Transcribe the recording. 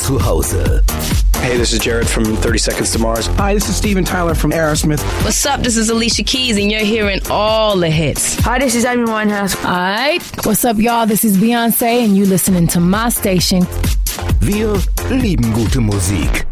zu Hause. Hey, this is Jared from 30 Seconds to Mars. Hi, this is Steven Tyler from Aerosmith. What's up? This is Alicia Keys, and you're hearing all the hits. Hi, this is Amy Winehouse. Alright, what's up, y'all? This is Beyonce, and you listening to my station. Wir lieben gute Musik.